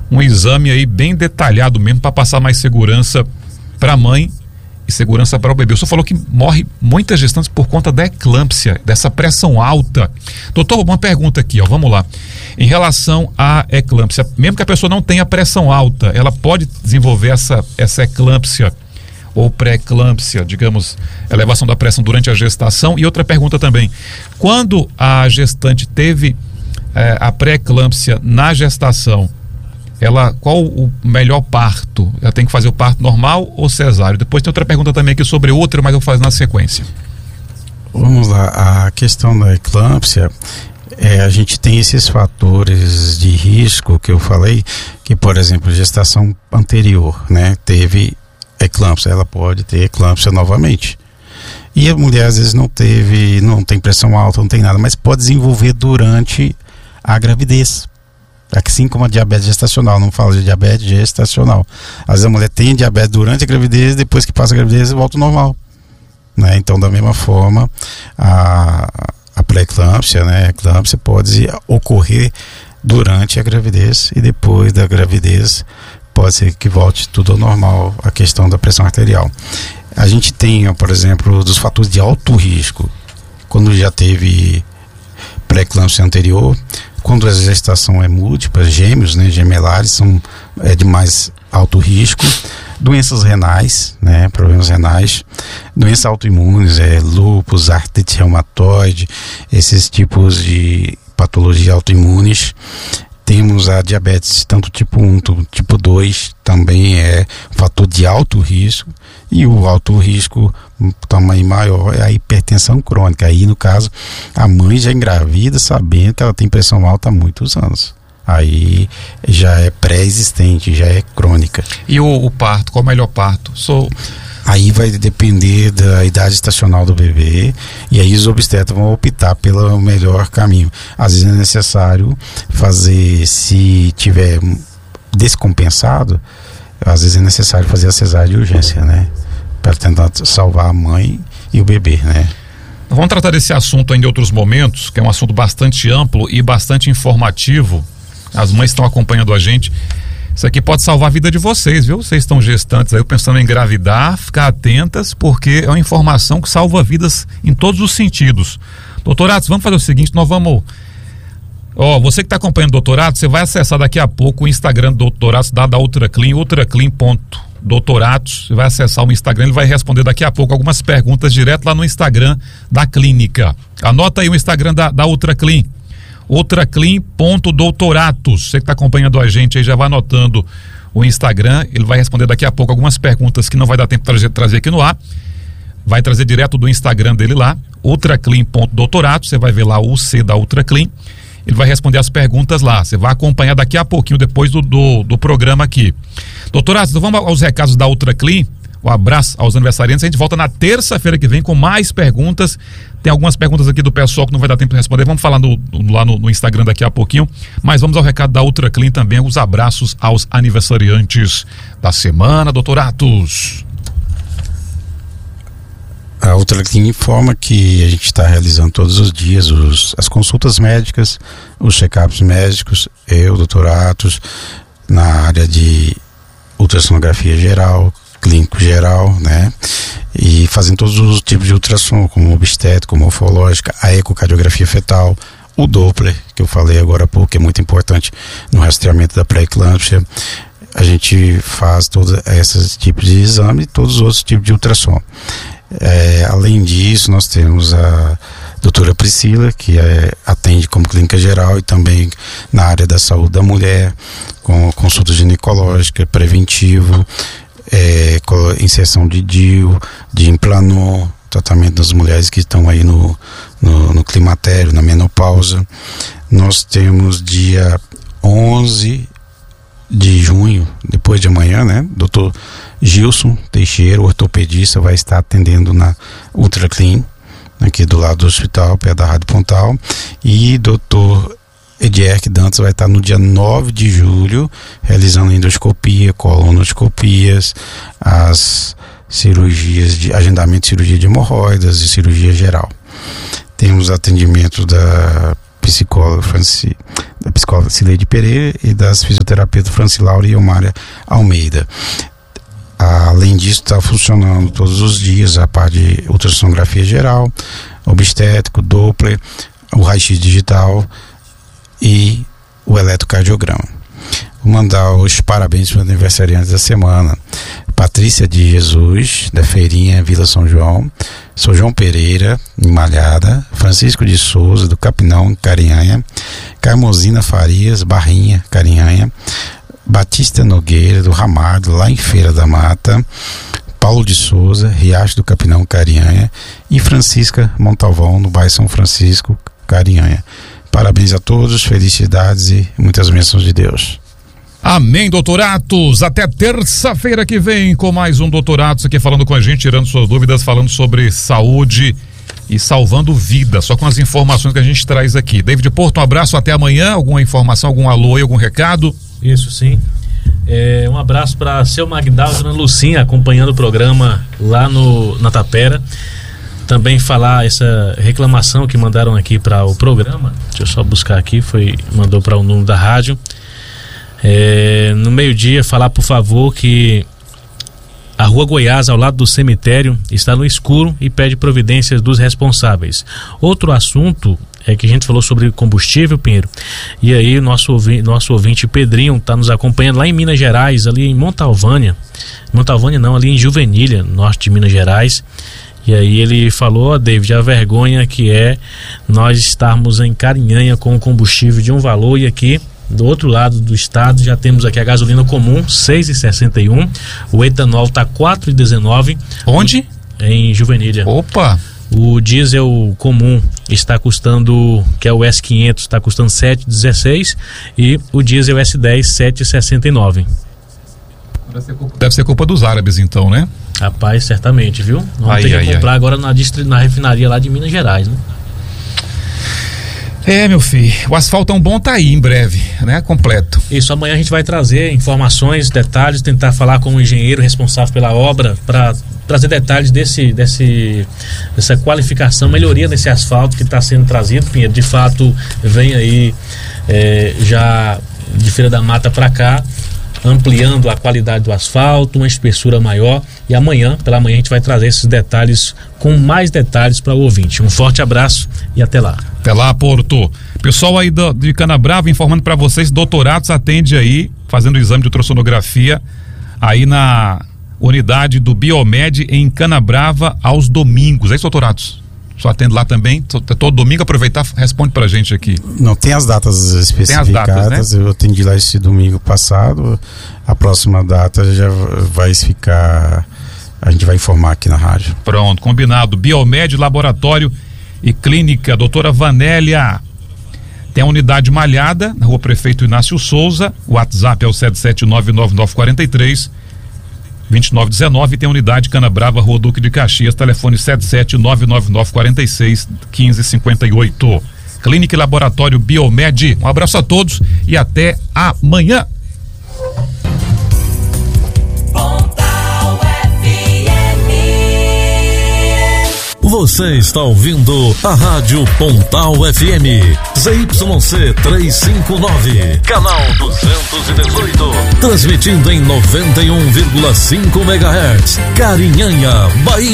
um exame aí bem detalhado mesmo para passar mais segurança para a mãe e segurança para o bebê. O senhor falou que morre muitas gestantes por conta da eclâmpsia, dessa pressão alta. Doutor, uma pergunta aqui, vamos lá. Em relação à eclâmpsia, mesmo que a pessoa não tenha pressão alta, ela pode desenvolver essa eclâmpsia ou pré-eclâmpsia, digamos, elevação da pressão durante a gestação? E outra pergunta também, quando a gestante teve a pré-eclâmpsia na gestação, qual o melhor parto? Ela tem que fazer o parto normal ou cesáreo? Depois tem outra pergunta também aqui sobre outra, mas eu vou fazer na sequência. Vamos lá, a questão da eclâmpsia, a gente tem esses fatores de risco que eu falei, que, por exemplo, gestação anterior, né, teve eclâmpsia, ela pode ter eclâmpsia novamente. E a mulher às vezes não tem pressão alta, não tem nada, mas pode desenvolver durante a gravidez. Assim como a diabetes gestacional, não falo de diabetes gestacional. Às vezes a mulher tem diabetes durante a gravidez, depois que passa a gravidez volta ao normal, né? Então, da mesma forma, a pré-eclâmpsia, né? A eclâmpsia pode ocorrer durante a gravidez e depois da gravidez pode ser que volte tudo ao normal, a questão da pressão arterial. A gente tem, por exemplo, dos fatores de alto risco, quando já teve pré-eclâmpsia anterior, quando a gestação é múltipla, gêmeos, né, gemelares, são de mais alto risco. Doenças renais, né, problemas renais, doenças autoimunes, lúpus, artrite reumatoide, esses tipos de patologias autoimunes. Temos a diabetes, tanto tipo 1, tipo 2, também é um fator de alto risco. E o alto risco, tamanho maior, é a hipertensão crônica. Aí, no caso, a mãe já engravida sabendo que ela tem pressão alta há muitos anos. Aí já é pré-existente, já é crônica. E o parto, qual é o melhor parto? Aí vai depender da idade estacional do bebê, e aí os obstetras vão optar pelo melhor caminho. Às vezes é necessário fazer, se tiver descompensado, às vezes é necessário fazer a cesárea de urgência, né? Para tentar salvar a mãe e o bebê, né? Vamos tratar desse assunto ainda em outros momentos, que é um assunto bastante amplo e bastante informativo. As mães estão acompanhando a gente. Isso aqui pode salvar a vida de vocês, viu? Vocês estão gestantes aí pensando em engravidar, ficar atentas, porque é uma informação que salva vidas em todos os sentidos. Doutorados, vamos fazer o seguinte, nós vamos... você que está acompanhando o doutorado, você vai acessar daqui a pouco o Instagram do doutorados da Ultraclean, ultraclean.doutorados. Você vai acessar o Instagram, ele vai responder daqui a pouco algumas perguntas direto lá no Instagram da clínica. Anota aí o Instagram da Ultraclean, ultraclean.doutorados. Você que está acompanhando a gente aí já vai anotando o Instagram, ele vai responder daqui a pouco algumas perguntas que não vai dar tempo de trazer aqui no ar. Vai trazer direto do Instagram dele lá, ultraclean.doutorados. Você vai ver lá o C da Ultraclean. Ele vai responder as perguntas lá. Você vai acompanhar daqui a pouquinho, depois do programa aqui. Doutorados, então vamos aos recados da Ultraclean. Um abraço aos aniversariantes. A gente volta na terça-feira que vem com mais perguntas. Tem algumas perguntas aqui do pessoal que não vai dar tempo de responder. Vamos falar lá no Instagram daqui a pouquinho. Mas vamos ao recado da Ultraclean também. Os abraços aos aniversariantes da semana, doutoratos. A Ultraclean informa que a gente está realizando todos os dias as consultas médicas, os check-ups médicos, doutoratos, na área de ultrassonografia geral, clínico geral, né? E fazendo todos os tipos de ultrassom, como obstétrico, morfológica, a ecocardiografia fetal, o Doppler, que eu falei agora há pouco, que é muito importante no rastreamento da pré-eclâmpsia. A gente faz todos esses tipos de exame e todos os outros tipos de ultrassom. Além disso, nós temos a doutora Priscila, que atende como clínica geral e também na área da saúde da mulher, com consulta ginecológica, preventivo, inserção de DIU, de Implanon, tratamento das mulheres que estão aí no climatério, na menopausa. Nós temos dia 11 de junho, depois de amanhã, né? Doutor Gilson Teixeira, ortopedista, vai estar atendendo na Ultraclean, aqui do lado do hospital, perto da Rádio Pontal. E doutor Edierque Dantas vai estar no dia 9 de julho, realizando endoscopia, colonoscopias, as cirurgias de agendamento de cirurgia de hemorroidas e cirurgia geral. Temos atendimento da psicóloga Cileide Pereira e das fisioterapeutas Francilaura e Elmária Almeida. Além disso, está funcionando todos os dias a parte de ultrassonografia geral, obstétrico, Doppler, o raio-x digital e o eletrocardiograma. Vou mandar os parabéns para os aniversariantes da semana. Patrícia de Jesus, da Feirinha, Vila São João, São João Pereira, em Malhada, Francisco de Souza, do Capinão, Carinhanha, Carmozina Farias, Barrinha, Carinhanha, Batista Nogueira, do Ramado, lá em Feira da Mata, Paulo de Souza, Riacho do Capinão, Carinhanha, e Francisca Montalvão, no bairro São Francisco, Carinhanha. Parabéns a todos, felicidades e muitas bênçãos de Deus. Amém, doutor Atos. Até terça-feira que vem com mais um doutor Atos aqui falando com a gente, tirando suas dúvidas, falando sobre saúde e salvando vidas, só com as informações que a gente traz aqui. David Porto, um abraço, até amanhã. Alguma informação, algum alô aí, algum recado? Isso, sim. Um abraço para seu Magdal e dona Lucinha acompanhando o programa lá na Tapera. Também falar essa reclamação que mandaram aqui para o programa. Deixa eu só buscar aqui, mandou para o número da rádio. No meio-dia, falar por favor que a Rua Goiás, ao lado do cemitério, está no escuro e pede providências dos responsáveis. Outro assunto é que a gente falou sobre combustível, Pinheiro, e aí o nosso ouvinte Pedrinho está nos acompanhando lá em Minas Gerais, ali em Montalvânia não, ali em Juvenília, norte de Minas Gerais. E aí ele falou, David, a vergonha que é nós estarmos em Carinhanha com o combustível de um valor, e aqui do outro lado do estado já temos aqui a gasolina comum, R$ 6,61, o etanol está R$ 4,19. Onde? Em Juvenília. Opa! O diesel comum está custando, que é o S500, está custando R$ 7,16, e o diesel S10, R$ 7,69. Deve ser culpa dos árabes então, né? Rapaz, certamente, viu? Vamos ter que comprar agora na refinaria lá de Minas Gerais, né? Meu filho, o asfaltão bom tá aí em breve, né? Completo. Isso, amanhã a gente vai trazer informações, detalhes, tentar falar com o engenheiro responsável pela obra para trazer detalhes dessa qualificação, melhoria nesse asfalto que está sendo trazido, Pinheiro. De fato, vem aí já de Feira da Mata para cá, ampliando a qualidade do asfalto, uma espessura maior, e pela manhã a gente vai trazer esses detalhes com mais detalhes para o ouvinte. Um forte abraço e até lá. Até lá, Porto. Pessoal aí de Canabrava informando para vocês, doutor Atos atende aí, fazendo o exame de ultrassonografia aí na unidade do Biomed em Canabrava aos domingos. É isso, doutor Atos? Só atende lá também? Todo domingo, aproveitar, responde pra gente aqui. Não, tem as datas especificadas. Tem as datas, né? Eu atendi lá esse domingo passado. A próxima data já vai ficar, a gente vai informar aqui na rádio. Pronto, combinado. Biomed, laboratório e clínica, doutora Vanélia. Tem a unidade Malhada, na Rua Prefeito Inácio Souza. O WhatsApp é o 7799943 2919, tem a unidade Canabrava, Rua Duque de Caxias, telefone 77999461558. Clínica e Laboratório Biomed. Um abraço a todos e até amanhã. Você está ouvindo a Rádio Pontal FM, ZYC 359, canal 218, transmitindo em 91,5 MHz, Carinhanha, Bahia.